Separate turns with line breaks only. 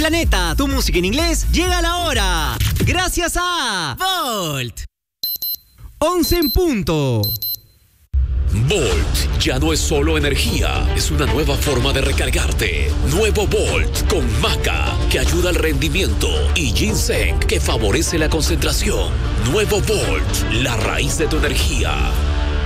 Planeta, tu música en inglés llega a la hora. Gracias a Volt. 11 en punto.
Volt ya no es solo energía, es una nueva forma de recargarte. Nuevo Volt con maca, que ayuda al rendimiento, y ginseng, que favorece la concentración. Nuevo Volt, la raíz de tu energía.